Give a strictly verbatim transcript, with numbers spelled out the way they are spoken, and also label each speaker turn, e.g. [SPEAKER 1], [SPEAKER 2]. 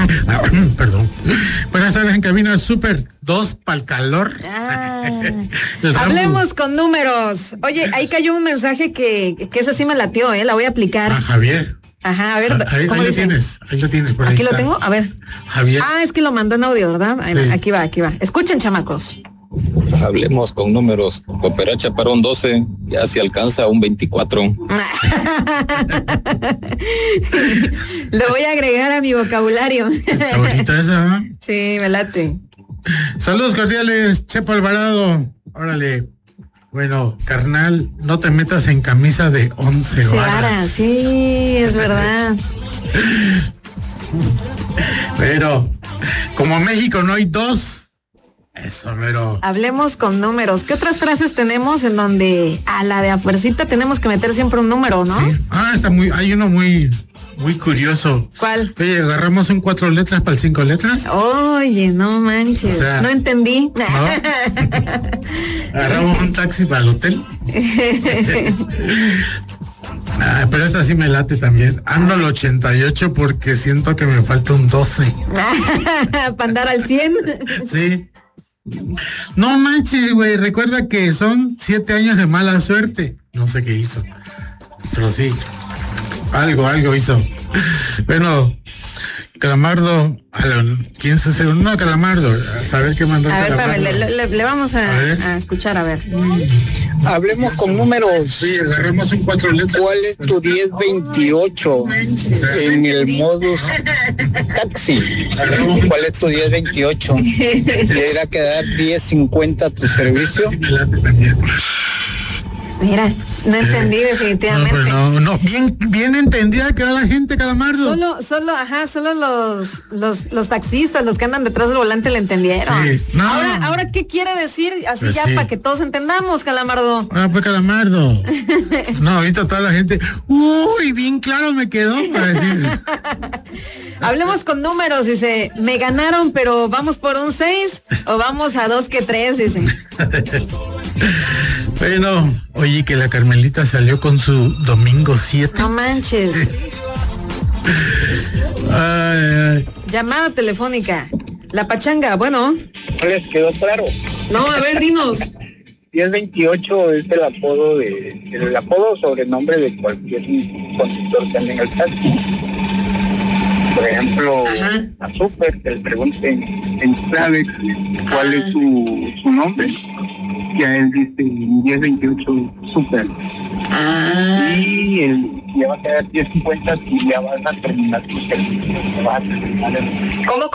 [SPEAKER 1] Perdón. Buenas tardes en cabina súper. Dos para el calor.
[SPEAKER 2] Ah, hablemos con números. Oye, ahí cayó un mensaje que, que ese sí me latió, ¿eh? La voy a aplicar.
[SPEAKER 1] A Javier.
[SPEAKER 2] Ajá, a ver.
[SPEAKER 1] Ah, ahí,
[SPEAKER 2] ¿cómo
[SPEAKER 1] ahí lo
[SPEAKER 2] dicen?
[SPEAKER 1] tienes. Ahí lo tienes. Por ahí
[SPEAKER 2] ¿Aquí
[SPEAKER 1] está.
[SPEAKER 2] lo tengo? A ver.
[SPEAKER 1] Javier.
[SPEAKER 2] Ah, es que lo mandó en audio, ¿verdad?
[SPEAKER 1] Sí.
[SPEAKER 2] Aquí va, aquí va. Escuchen, chamacos.
[SPEAKER 3] Hablemos con números. Cooperacha para un doce, ya se alcanza a un veinticuatro.
[SPEAKER 2] Lo voy a agregar a mi vocabulario.
[SPEAKER 1] Está bonita esa, ¿eh?
[SPEAKER 2] Sí, me late.
[SPEAKER 1] Saludos cordiales, Chepo Alvarado. Órale. Bueno, carnal, no te metas en camisa de once
[SPEAKER 2] Se
[SPEAKER 1] varas.
[SPEAKER 2] vara, sí, es verdad.
[SPEAKER 1] Pero, como México no hay dos. Eso, pero.
[SPEAKER 2] Hablemos con números. ¿Qué otras frases tenemos en donde a la de a fuercita tenemos que meter siempre un número, no?
[SPEAKER 1] Sí. Ah, está muy, hay uno muy, muy curioso.
[SPEAKER 2] ¿Cuál?
[SPEAKER 1] Oye, agarramos un cuatro letras para el cinco letras.
[SPEAKER 2] Oye, no manches.
[SPEAKER 1] O sea,
[SPEAKER 2] no entendí.
[SPEAKER 1] ¿No? Agarramos un taxi para el hotel. Ah, pero esta sí me late también. Ando al ochenta y ocho porque siento que me falta un doce.
[SPEAKER 2] Para andar al cien.
[SPEAKER 1] Sí. No manches, güey. Recuerda que son siete años de mala suerte. No sé qué hizo. Pero sí. Algo, algo hizo. Bueno, Calamardo. ¿Quién se hace? No, Calamardo. A saber qué mandó.
[SPEAKER 2] A ver,
[SPEAKER 1] Calamardo.
[SPEAKER 2] espérame, le, le, le vamos a, a, a escuchar, a ver.
[SPEAKER 4] Hablemos con números.
[SPEAKER 1] Sí, agarramos un cuatro letras.
[SPEAKER 4] ¿Cuál es tu diez veintiocho en el modus taxi? ¿Cuál es tu diez veintiocho? ¿Le irá a quedar diez cincuenta tu servicio?
[SPEAKER 1] Sí me late también.
[SPEAKER 2] Mira, no entendí
[SPEAKER 1] Eh,
[SPEAKER 2] definitivamente.
[SPEAKER 1] No, pero no, no, bien, bien entendida queda la gente, Calamardo.
[SPEAKER 2] Solo, solo, ajá, solo los, los, los taxistas, los que andan detrás del volante le entendieron.
[SPEAKER 1] Sí, no.
[SPEAKER 2] Ahora, ahora, ¿qué quiere decir? Así
[SPEAKER 1] Pues
[SPEAKER 2] ya
[SPEAKER 1] sí.
[SPEAKER 2] para que todos entendamos, Calamardo.
[SPEAKER 1] Ah, pues Calamardo. No, ahorita toda la gente, uy, bien claro me quedó. Para decir.
[SPEAKER 2] Hablemos con números, dice, me ganaron, pero vamos por un seis o vamos a dos que tres, dice.
[SPEAKER 1] Bueno, oye, que la Carmelita salió con su domingo siete.
[SPEAKER 2] No manches.
[SPEAKER 1] Ay, ay.
[SPEAKER 2] Llamada telefónica. La pachanga, bueno.
[SPEAKER 5] ¿No les quedó claro?
[SPEAKER 2] No, a ver, dinos.
[SPEAKER 5] diez veintiocho es el apodo de el apodo o sobrenombre de cualquier conductor que ande en el taxi. Por ejemplo,
[SPEAKER 2] Ajá.
[SPEAKER 5] a Super, que le pregunten en clave cuál es su, su nombre. Ya él dice diez veintiocho Super.
[SPEAKER 2] Ah.
[SPEAKER 5] Y el, ya va a quedar diez cincuenta y ya vas a terminar tu servicio. Vas a terminar el-
[SPEAKER 2] ¿Cómo,